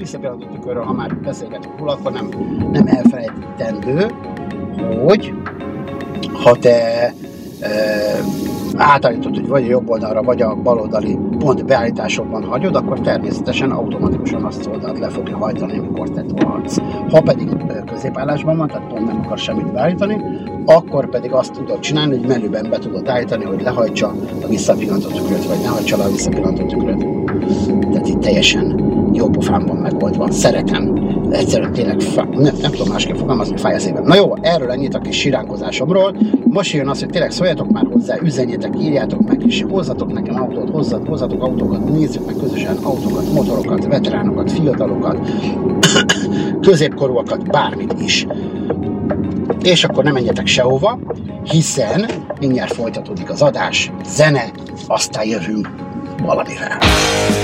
visszapillantó tükörről, ha már beszélgetünk róla, akkor nem elfelejtendő, hogy ha te átállítod, hogy vagy a jobb oldalra, vagy a bal oldali pont beállításokban hagyod, akkor természetesen automatikusan azt oldalt le fogja hajtani, amikor te tolhatsz. Ha pedig középállásban van, tehát pont nem akar semmit beállítani, akkor pedig azt tudod csinálni, hogy menüben be tudod állítani, hogy lehajtsa a visszapillantó tükröt, vagy ne hajtsa le a visszapillantó tükröt. Tehát itt teljesen jó pofán van megoldva. Szeretem. Egyszerűen tényleg nem tudom másképp fogalmazni, fáj a szívem. Na jó, erről ennyit a kis siránkozásomról. Most jön az, hogy tényleg szóljatok már hozzá, üzenjetek, írjátok meg, és hozzatok nekem autót, hozzatok autókat, nézzük meg közösen autókat, motorokat, veteránokat, fiatalokat, középkorúakat, bármit is. És akkor nem menjetek sehova, hiszen mindjárt folytatódik az adás, zene, aztán jövünk valamivel.